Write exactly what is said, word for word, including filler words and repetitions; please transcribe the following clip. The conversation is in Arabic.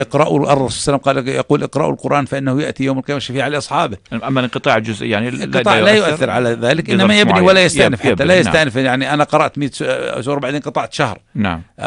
اقرأوا، الرسول صلى الله عليه وسلم قال يقول اقرأوا القرآن فإنه يأتي يوم القيامة شفيعا لأصحابه. أما الانقطاع الجزئي يعني الانقطاع لا يؤثر على ذلك، إنما يبني ولا يستأنف، حتى لا يستأنف. يعني أنا قرأت مئة سورة بعدين قطعت شهر. نعم.